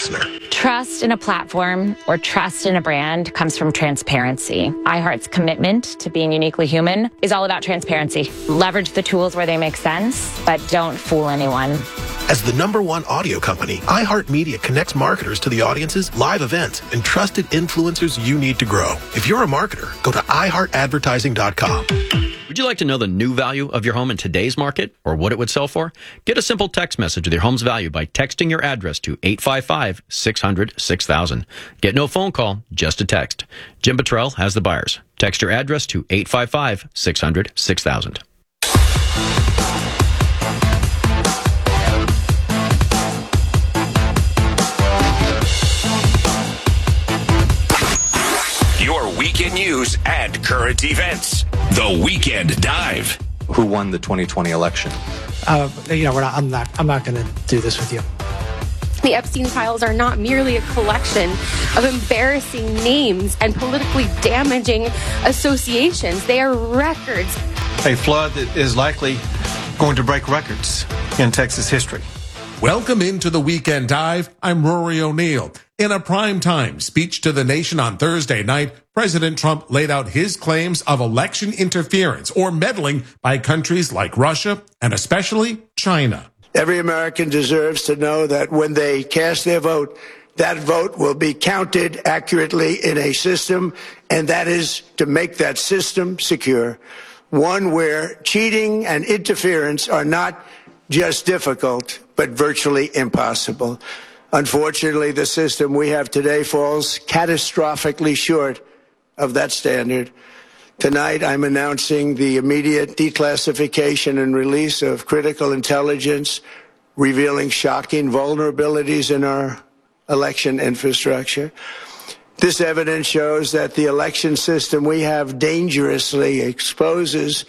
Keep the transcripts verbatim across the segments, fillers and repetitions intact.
listener. Trust in a platform or trust in a brand comes from transparency. iHeart's commitment to being uniquely human is all about transparency. Leverage the tools where they make sense, but don't fool anyone. As the number one audio company, iHeartMedia connects marketers to the audiences, live events, and trusted influencers you need to grow. If you're a marketer, go to i heart advertising dot com. Would you like to know the new value of your home in today's market or what it would sell for? Get a simple text message with your home's value by texting your address to eight five five, six hundred, six thousand. Get no phone call, just a text. Jim Buttrell has the buyers. Text your address to eight five five, six hundred, six thousand. Your weekend news and current events. The Weekend Dive. Who won the twenty twenty election? Uh, you know, we're not. I'm not. I'm not going to do this with you. The Epstein files are not merely a collection of embarrassing names and politically damaging associations. They are records. A flood that is likely going to break records in Texas history. Welcome into the Weekend Dive. I'm Rory O'Neill. In a primetime speech to the nation on Thursday night, President Trump laid out his claims of election interference or meddling by countries like Russia and especially China. Every American deserves to know that when they cast their vote, that vote will be counted accurately in a system, and that is to make that system secure, one where cheating and interference are not just difficult, but virtually impossible. Unfortunately, the system we have today falls catastrophically short of that standard. Tonight, I'm announcing the immediate declassification and release of critical intelligence revealing shocking vulnerabilities in our election infrastructure. This evidence shows that the election system we have dangerously exposes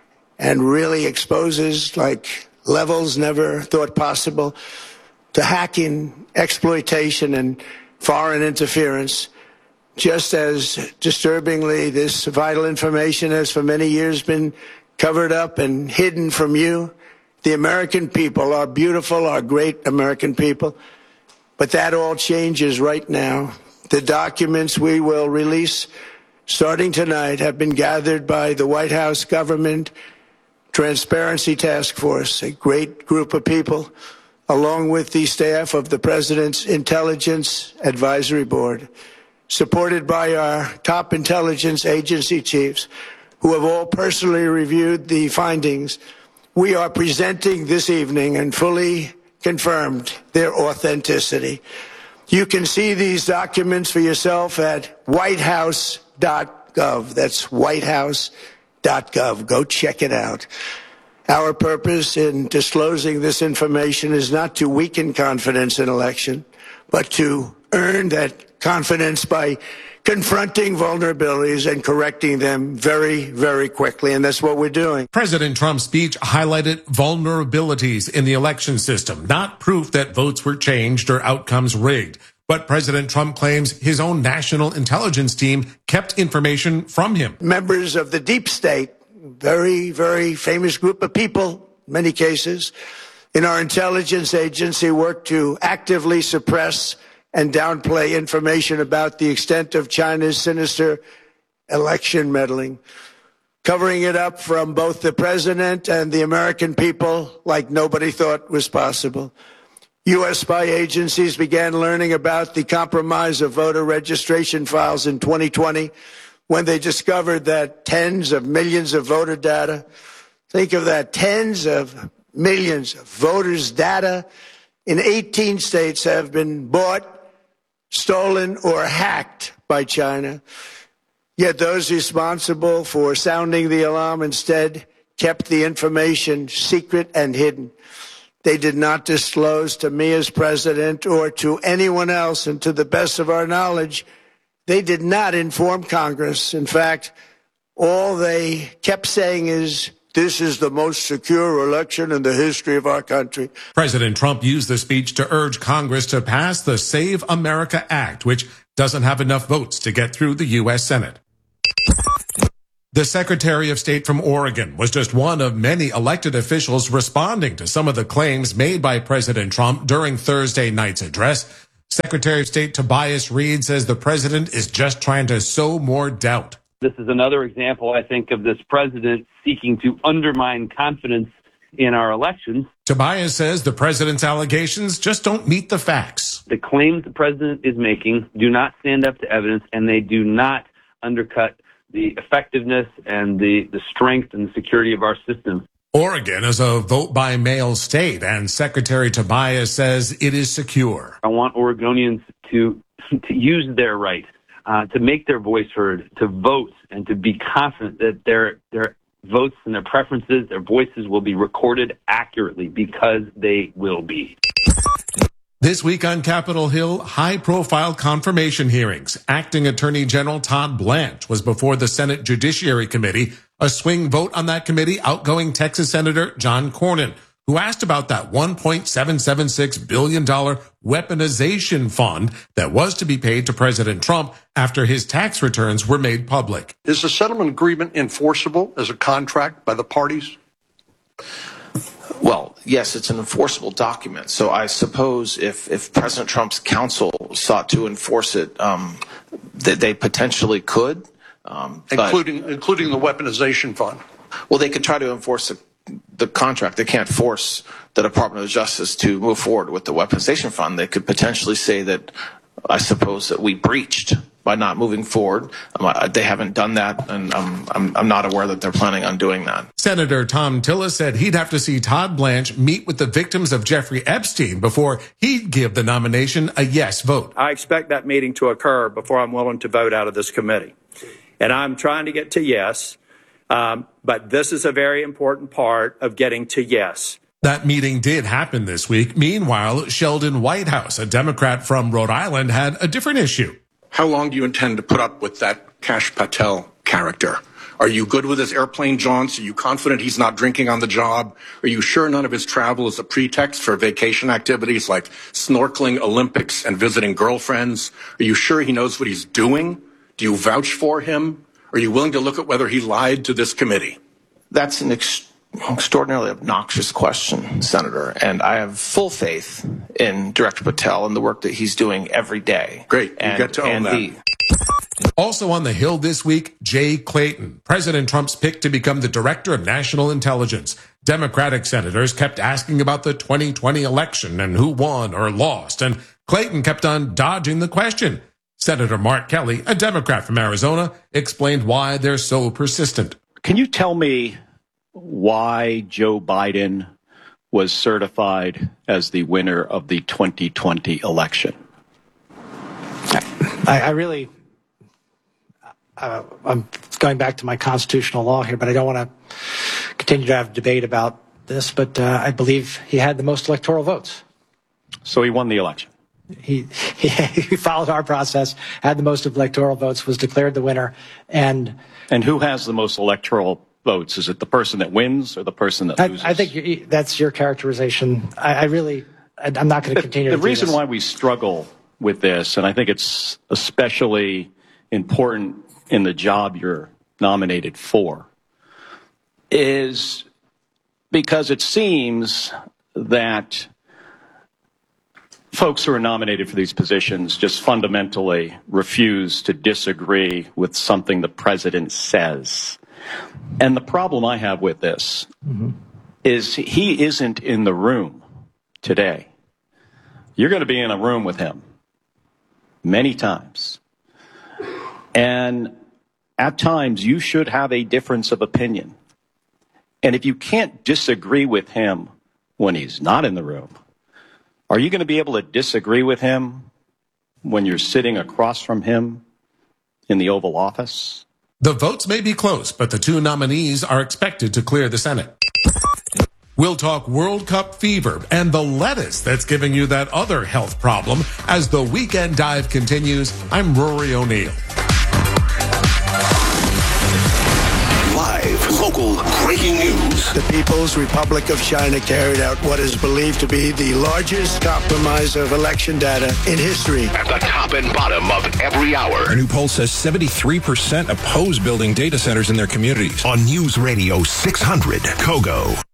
and really exposes like levels never thought possible to hacking, exploitation, and foreign interference. Just as disturbingly, this vital information has for many years been covered up and hidden from you, the American people, our beautiful, our great American people. But that all changes right now. The documents we will release starting tonight have been gathered by the White House Government Transparency Task Force, a great group of people, along with the staff of the President's Intelligence Advisory Board, supported by our top intelligence agency chiefs, who have all personally reviewed the findings. We are presenting this evening and fully confirmed their authenticity. You can see these documents for yourself at white house dot gov. That's white house dot gov. Go check it out. Our purpose in disclosing this information is not to weaken confidence in election, but to earn that confidence by confronting vulnerabilities and correcting them very, very quickly. And that's what we're doing. President Trump's speech highlighted vulnerabilities in the election system, not proof that votes were changed or outcomes rigged. But President Trump claims his own national intelligence team kept information from him. Members of the deep state, very, very famous group of people, in many cases, in our intelligence agency work to actively suppress and downplay information about the extent of China's sinister election meddling, covering it up from both the president and the American people like nobody thought was possible. U S spy agencies began learning about the compromise of voter registration files in twenty twenty when they discovered that tens of millions of voter data, think of that, tens of millions of voters' data in eighteen states have been bought, stolen, or hacked by China. Yet those responsible for sounding the alarm instead kept the information secret and hidden. They did not disclose to me as president or to anyone else, and to the best of our knowledge, they did not inform Congress. In fact, all they kept saying is, this is the most secure election in the history of our country. President Trump used the speech to urge Congress to pass the Save America Act, which doesn't have enough votes to get through the U S Senate. The Secretary of State from Oregon was just one of many elected officials responding to some of the claims made by President Trump during Thursday night's address. Secretary of State Tobias Reed says the president is just trying to sow more doubt. This is another example, I think, of this president seeking to undermine confidence in our elections. Tobias says the president's allegations just don't meet the facts. The claims the president is making do not stand up to evidence, and they do not undercut the effectiveness and the, the strength and the security of our system. Oregon is a vote-by-mail state, and Secretary Tobias says it is secure. I want Oregonians to, to use their right, uh, to make their voice heard, to vote, and to be confident that their their votes and their preferences, their voices will be recorded accurately, because they will be. This week on Capitol Hill, high-profile confirmation hearings. Acting Attorney General Todd Blanche was before the Senate Judiciary Committee. A swing vote on that committee, outgoing Texas Senator John Cornyn, who asked about that one point seven seven six billion dollars weaponization fund that was to be paid to President Trump after his tax returns were made public. Is the settlement agreement enforceable as a contract by the parties? Well, yes, it's an enforceable document. So I suppose if, if President Trump's counsel sought to enforce it, um, that they potentially could. Um, including but, including the weaponization fund. Well, they could try to enforce the, the contract. They can't force the Department of Justice to move forward with the weaponization fund. They could potentially say that, I suppose, that we breached by not moving forward. Um, they haven't done that, and um, I'm, I'm not aware that they're planning on doing that. Senator Tom Tillis said he'd have to see Todd Blanche meet with the victims of Jeffrey Epstein before he'd give the nomination a yes vote. I expect that meeting to occur before I'm willing to vote out of this committee. And I'm trying to get to yes, um, but this is a very important part of getting to yes. That meeting did happen this week. Meanwhile, Sheldon Whitehouse, a Democrat from Rhode Island, had a different issue. How long do you intend to put up with that Kash Patel character? Are you good with his airplane jaunts? Are you confident he's not drinking on the job? Are you sure none of his travel is a pretext for vacation activities like snorkeling, Olympics, and visiting girlfriends? Are you sure he knows what he's doing? Do you vouch for him? Are you willing to look at whether he lied to this committee? That's an ex- extraordinarily obnoxious question, Senator, and I have full faith in Director Patel and the work that he's doing every day. Great, you and, get to own that. He- Also on the Hill this week, Jay Clayton, President Trump's pick to become the Director of National Intelligence. Democratic senators kept asking about the twenty twenty election and who won or lost, and Clayton kept on dodging the question. Senator Mark Kelly, a Democrat from Arizona, explained why they're so persistent. Can you tell me why Joe Biden was certified as the winner of the twenty twenty election? I, I really, uh, I'm going back to my constitutional law here, but I don't want to continue to have debate about this, but uh, I believe he had the most electoral votes. So he won the election? He, he he followed our process, had the most electoral votes, was declared the winner, and and who has the most electoral votes? Is it the person that wins or the person that I, loses? I think you, that's your characterization. I, I really, I, I'm not going to continue. The to do reason this. why we struggle with this, and I think it's especially important in the job you're nominated for, is because it seems that folks who are nominated for these positions just fundamentally refuse to disagree with something the president says. And the problem I have with this mm-hmm. is he isn't in the room today. You're going to be in a room with him many times. And at times you should have a difference of opinion. And if you can't disagree with him when he's not in the room, are you going to be able to disagree with him when you're sitting across from him in the Oval Office? The votes may be close, but the two nominees are expected to clear the Senate. We'll talk World Cup fever and the lettuce that's giving you that other health problem as the Weekend Dive continues. I'm Rory O'Neill. Live, local, breaking news. The People's Republic of China carried out what is believed to be the largest compromise of election data in history. At the top and bottom of every hour. A new poll says seventy-three percent oppose building data centers in their communities. On News Radio six hundred, Kogo.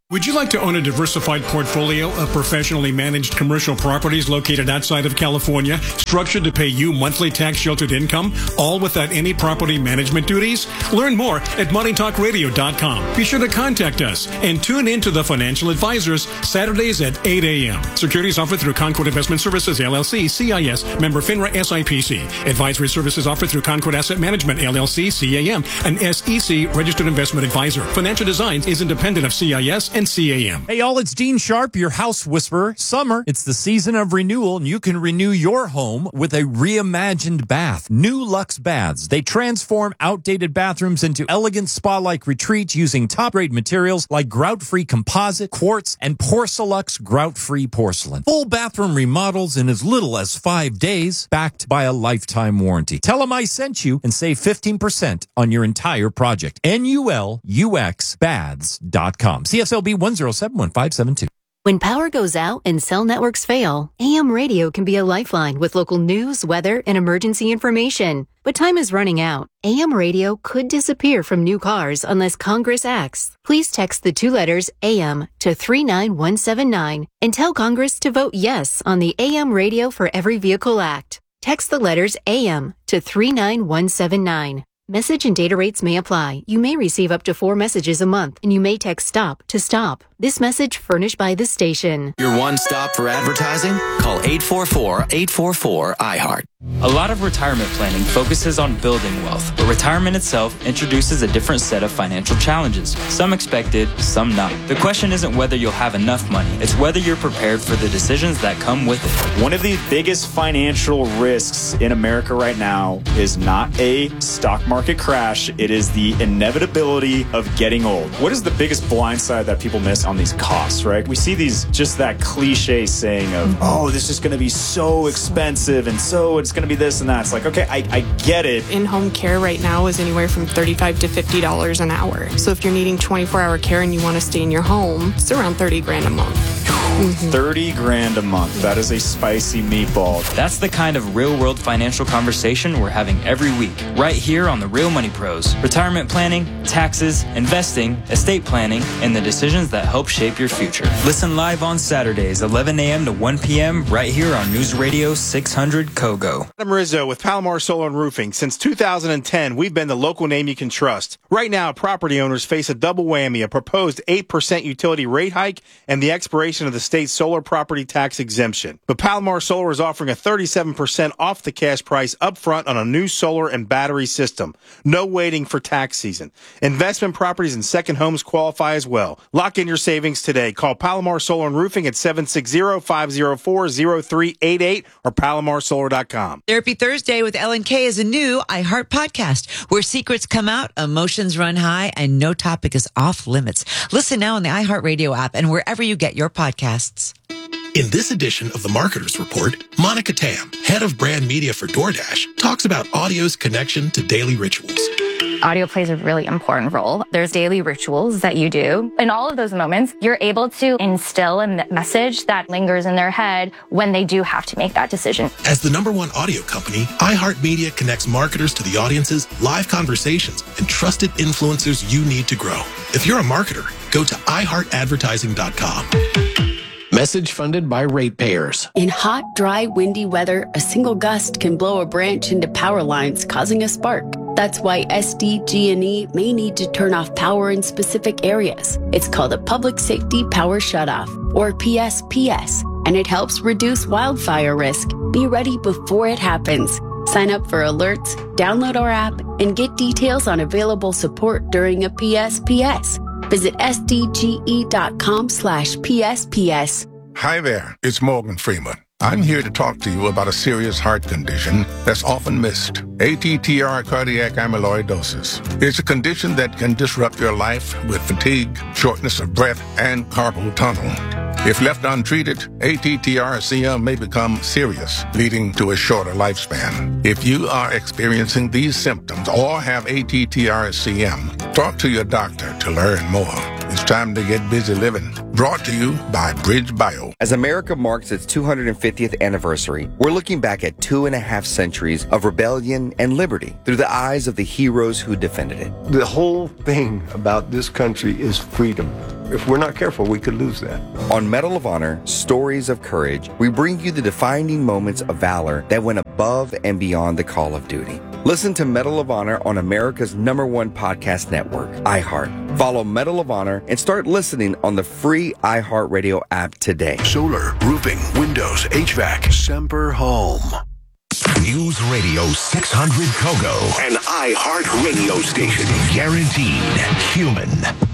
Would you like to own a diversified portfolio of professionally managed commercial properties located outside of California, structured to pay you monthly tax-sheltered income, all without any property management duties? Learn more at money talk radio dot com. Be sure to contact us and tune in to The Financial Advisors Saturdays at eight a.m. Securities offered through Concord Investment Services, L L C, C I S, member FINRA S I P C. Advisory services offered through Concord Asset Management, L L C, C A M, an S E C registered investment advisor. Financial Designs is independent of C I S and C A M. Hey y'all, it's Dean Sharp, your house whisperer. Summer, it's the season of renewal, and you can renew your home with a reimagined bath. New Luxe Baths. They transform outdated bathrooms into elegant spa-like retreats using top-grade materials like grout-free composite, quartz, and Porcelux grout-free porcelain. Full bathroom remodels in as little as five days, backed by a lifetime warranty. Tell them I sent you and save fifteen percent on your entire project. N U L U X baths dot com. C S L B one zero seven one five seven two. When power goes out and cell networks fail, A M radio can be a lifeline with local news, weather, and emergency information. But time is running out. A M radio could disappear from new cars unless Congress acts. Please text the two letters A M to three nine one seven nine and tell Congress to vote yes on the A M Radio for Every Vehicle Act. Text the letters A M to three nine one seven nine. Message and data rates may apply. You may receive up to four messages a month, and you may text STOP to stop. This message furnished by the station. Your one stop for advertising? Call eight four four, eight four four, I heart. A lot of retirement planning focuses on building wealth, but retirement itself introduces a different set of financial challenges. Some expected, some not. The question isn't whether you'll have enough money, it's whether you're prepared for the decisions that come with it. One of the biggest financial risks in America right now is not a stock market crash, it is the inevitability of getting old. What is the biggest blind side that people miss on these costs, right? We see these, just that cliche saying of, oh, this is going to be so expensive and so it's going to be this and that. It's like, okay, I, I get it. In-home care right now is anywhere from thirty-five to fifty dollars an hour. So if you're needing twenty-four hour care and you want to stay in your home, it's around thirty grand a month. Mm-hmm. thirty grand a month. That is a spicy meatball. That's the kind of real-world financial conversation we're having every week, right here on the Real Money Pros. Retirement planning, taxes, investing, estate planning, and the decisions that help shape your future. Listen live on Saturdays, eleven a.m. to one p.m. right here on News Radio six hundred Kogo. I'm Rizzo with Palomar Solar and Roofing. Since two thousand ten, we've been the local name you can trust. Right now, property owners face a double whammy, a proposed eight percent utility rate hike and the expiration of the state's solar property tax exemption. But Palomar Solar is offering a thirty-seven percent off the cash price up front on a new solar and battery system. No waiting for tax season. Investment properties and second homes qualify as well. Lock in your savings today. Call Palomar Solar and Roofing at seven six zero, five zero four, zero three eight eight or palomar solar dot com. Therapy Thursday with Ellen Kay is a new iHeart podcast where secrets come out, emotions run high, and no topic is off limits. Listen now on the iHeartRadio app and wherever you get your podcasts. In this edition of the Marketer's Report, Monica Tam, head of brand media for DoorDash, talks about audio's connection to daily rituals. Audio plays a really important role. There's daily rituals that you do. In all of those moments, you're able to instill a message that lingers in their head when they do have to make that decision. As the number one audio company, iHeartMedia connects marketers to the audiences, live conversations, and trusted influencers you need to grow. If you're a marketer, go to i heart advertising dot com. Message funded by ratepayers. In hot, dry, windy weather, a single gust can blow a branch into power lines, causing a spark. That's why S D G and E may need to turn off power in specific areas. It's called a Public Safety Power Shutoff, or P S P S, and it helps reduce wildfire risk. Be ready before it happens. Sign up for alerts, download our app, and get details on available support during a P S P S. Visit S D G E dot com slash P S P S. Hi there, it's Morgan Freeman. I'm here to talk to you about a serious heart condition that's often missed, A T T R cardiac amyloidosis. It's a condition that can disrupt your life with fatigue, shortness of breath, and carpal tunnel. If left untreated, A T T R C M may become serious, leading to a shorter lifespan. If you are experiencing these symptoms or have A T T R C M, talk to your doctor to learn more. It's time to get busy living. Brought to you by Bridge Bio. As America marks its two hundred fiftieth anniversary, we're looking back at two and a half centuries of rebellion and liberty through the eyes of the heroes who defended it. The whole thing about this country is freedom. If we're not careful, we could lose that. On Medal of Honor, Stories of Courage, we bring you the defining moments of valor that went above and beyond the call of duty. Listen to Medal of Honor on America's number one podcast network, iHeart. Follow Medal of Honor and start listening on the free iHeartRadio app today. Solar, roofing, windows, H V A C, Semper Home. News Radio six hundred Kogo, an iHeart radio station. Guaranteed human.